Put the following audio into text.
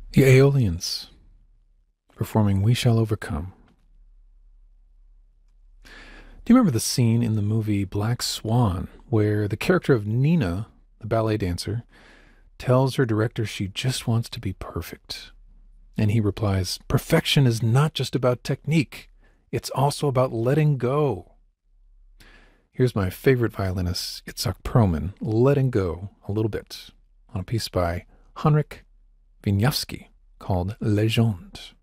The Aeolians performing We Shall Overcome. Do you remember the scene in the movie Black Swan where the character of Nina, the ballet dancer, tells her director she just wants to be perfect? And he replies, "Perfection is not just about technique, it's also about letting go." Here's my favorite violinist, Itzhak Perlman, letting go a little bit on a piece by Henryk Wieniawski called Legende.